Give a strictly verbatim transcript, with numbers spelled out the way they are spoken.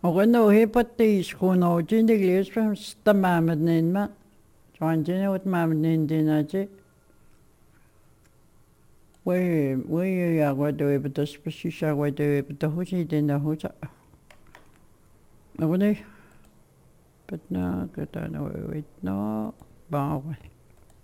Oqanu hipattiis quunoutinikliusfam stamaamatniinma tuantinut maamatniintiinaati we we ya guatuipatas pasisha guatuipatahusiitinahusa Oqani patna katana wait no bawa